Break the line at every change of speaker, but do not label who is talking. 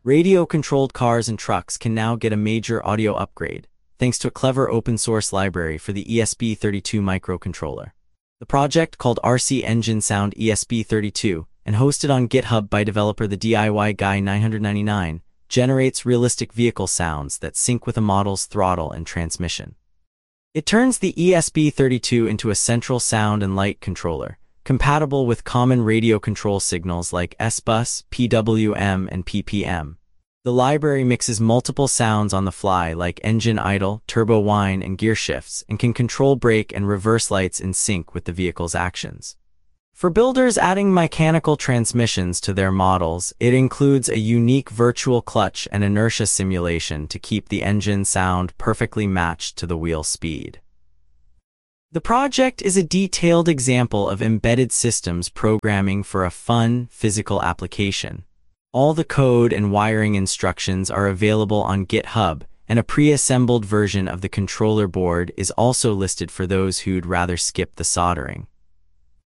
Radio-controlled cars and trucks can now get a major audio upgrade, thanks to a clever open-source library for the ESP32 microcontroller. The project, called RC Engine Sound ESP32, and hosted on GitHub by developer the DIY Guy 999, generates realistic vehicle sounds that sync with a model's throttle and transmission. It turns the ESP32 into a central sound and light controller, compatible with common radio control signals like S-Bus, PWM, and PPM. The library mixes multiple sounds on the fly like engine idle, turbo whine, and gear shifts, and can control brake and reverse lights in sync with the vehicle's actions. For builders adding mechanical transmissions to their models, it includes a unique virtual clutch and inertia simulation to keep the engine sound perfectly matched to the wheel speed. The project is a detailed example of embedded systems programming for a fun, physical application. All the code and wiring instructions are available on GitHub, and a pre-assembled version of the controller board is also listed for those who'd rather skip the soldering.